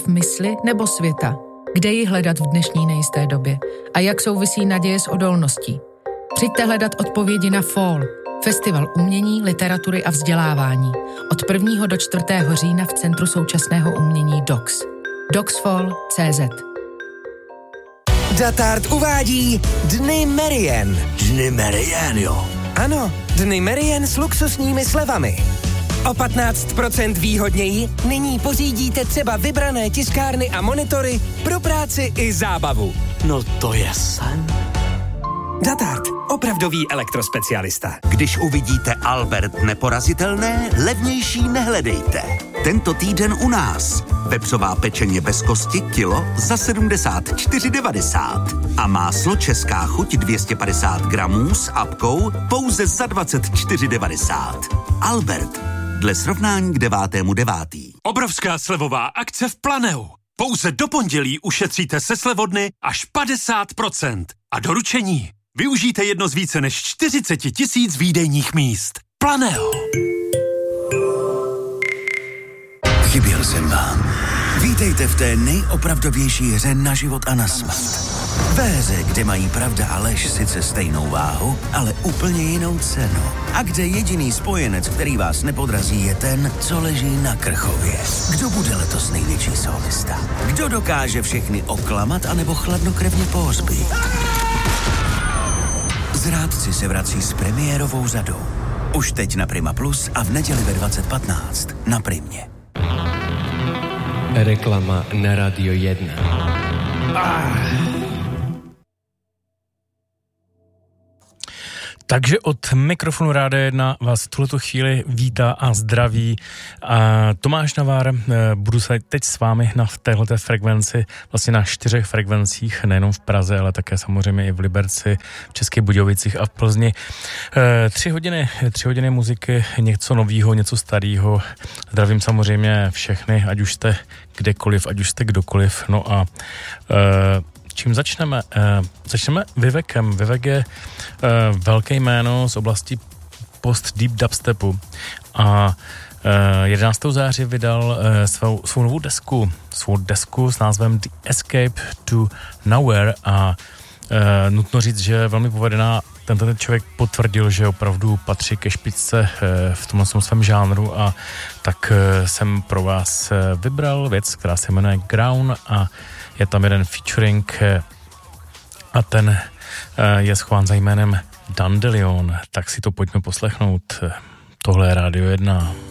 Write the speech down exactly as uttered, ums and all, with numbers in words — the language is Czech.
mysli nebo světa? Kde ji hledat v dnešní nejisté době? A jak souvisí naděje s odolností? Přijďte hledat odpovědi na Fall, festival umění, literatury a vzdělávání. Od prvního do čtvrtého října v Centru současného umění D O X. doxfall tečka cé zet. Datart uvádí Dny Merien. Dny Merien, jo. Ano, Dny Merien s luxusními slevami. O patnáct procent výhodněji nyní pořídíte třeba vybrané tiskárny a monitory pro práci i zábavu. No to je sen. Datart, opravdový elektrospecialista. Když uvidíte Albert neporazitelné, levnější nehledejte. Tento týden u nás. Vepřová pečeně bez kosti kilo za sedmdesát čtyři devadesát. A máslo Česká chuť dvě stě padesát gramů s apkou pouze za dvacet čtyři devadesát. Albert, dle srovnání k devátému devátý. Obrovská slevová akce v Planeu. Pouze do pondělí ušetříte se slevodny až padesát procent. A doručení využijte jedno z více než čtyřicet tisíc výdejních míst. Planeo. Chyběl jsem vám. Vítejte v té nejopravdovější hře na život a na smrt. Ve hře, kde mají pravda a lež sice stejnou váhu, ale úplně jinou cenu. A kde jediný spojenec, který vás nepodrazí, je ten, co leží na krchově. Kdo bude letos největší solista? Kdo dokáže všechny oklamat anebo chladnokrevně pohřbít? Zrádci se vrací s premiérovou řadou. Už teď na Prima Plus a v neděli ve dvacet patnáct na Primě. Reklama na Radio jedna. Ah. Takže od mikrofonu Rádia jedna vás v tuhletu chvíli vítá a zdraví a Tomáš Navár. Budu se teď s vámi na téhleté frekvenci, vlastně na čtyřech frekvencích, nejenom v Praze, ale také samozřejmě i v Liberci, v Českých Budějovicích a v Plzni. Tři hodiny, tři hodiny muziky, něco novýho, něco starého. Zdravím samozřejmě všechny, ať už jste kdekoliv, ať už jste kdokoliv. No a čím začneme? Uh, začneme Vivekem. Vivek je uh, velké jméno z oblasti post-deep dubstepu a uh, jedenáctého září vydal uh, svou, svou novou desku, svou desku s názvem The Escape to Nowhere a uh, nutno říct, že je velmi povedená. Tento ten člověk potvrdil, že opravdu patří ke špičce uh, v tomhle svém žánru a tak uh, jsem pro vás uh, vybral věc, která se jmenuje Ground a je tam jeden featuring a ten je schován za jménem Dandelion. Tak si to pojďme poslechnout. Tohle je Rádio jedna.